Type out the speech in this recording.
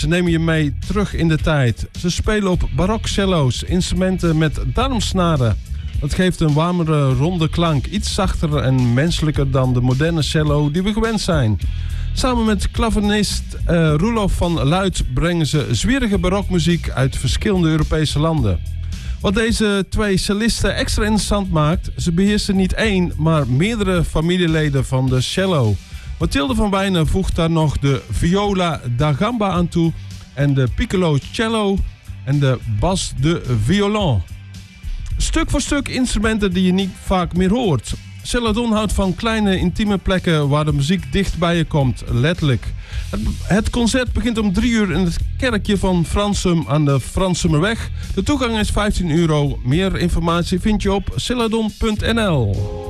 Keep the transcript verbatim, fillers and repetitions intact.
Ze nemen je mee terug in de tijd. Ze spelen op barokcello's, instrumenten met darmsnaren. Dat geeft een warmere, ronde klank. Iets zachter en menselijker dan de moderne cello die we gewend zijn. Samen met klavenist uh, Roelof van Luit brengen ze zwierige barokmuziek uit verschillende Europese landen. Wat deze twee cellisten extra interessant maakt, ze beheersen niet één, maar meerdere familieleden van de cello. Mathilde van Wijnen voegt daar nog de viola da gamba aan toe en de piccolo cello en de bas de violon. Stuk voor stuk instrumenten die je niet vaak meer hoort. Celadon houdt van kleine intieme plekken waar de muziek dicht bij je komt, letterlijk. Het, het concert begint om drie uur in het kerkje van Fransum aan de Fransumerweg. De toegang is vijftien euro. Meer informatie vind je op celadon punt n l.